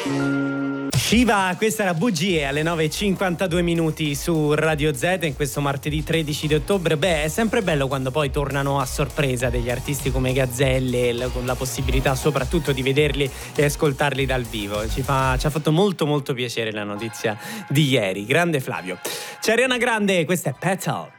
Shiva, questa era Bugie alle 9:52 minuti su Radio Z in questo martedì 13 di ottobre. Beh, è sempre bello quando poi tornano a sorpresa degli artisti come Gazzelle, con la possibilità soprattutto di vederli e ascoltarli dal vivo. Ci ha fatto molto molto piacere la notizia di ieri. Grande Flavio. C'è Ariana Grande, questa è Petal.